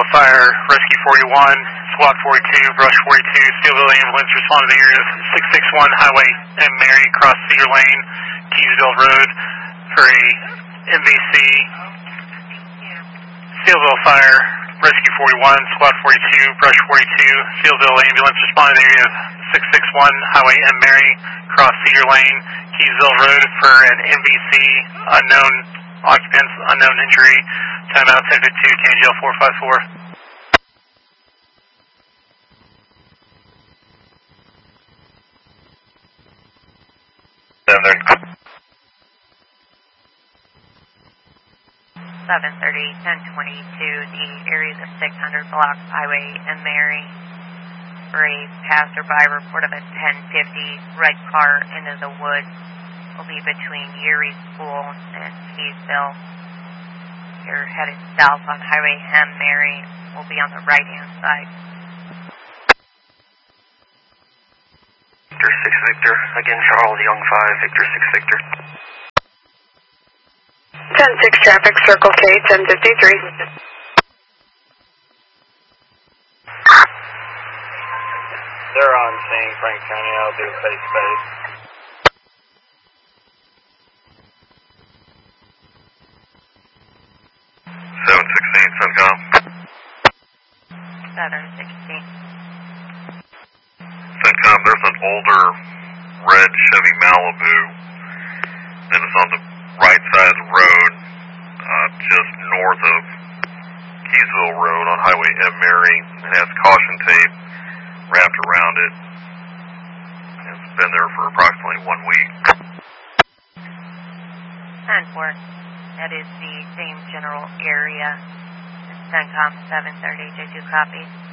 Steelville Fire, Rescue 41, SWAT 42, Brush 42, Steelville Ambulance respond to the area of 661 Highway M. Mary, cross Cedar Lane, Keysville Road for a MVC. Steelville Fire, Rescue 41, SWAT 42, Brush 42, Steelville Ambulance respond to the area of 661 Highway M. Mary, cross Cedar Lane, Keysville Road for an MVC, unknown occupants, unknown injury. Timeout 1052, KNGL 454. Southern. 7:30, 1022, the area of 600 block Highway M. Mary. For a passerby report of a 1050 red car into the woods. Will be between Erie School and Keysville. You're headed south on Highway M. Mary. Will be on the right-hand side. Victor 6 Victor. Again, Charles Young 5, Victor 6 Victor. 10-6 traffic, Circle K, 1053. They're on scene, Frank County. I'll do face-to-face. 716, CENTCOM. 716. CENTCOM, there's an older red Chevy Malibu, and it's on the right side of the road, just north of Keysville Road on Highway M. Mary. It has caution tape wrapped around it. It's been there for approximately 1 week. 10-4. That is the same general area. CENTCOM 730, J2 copy.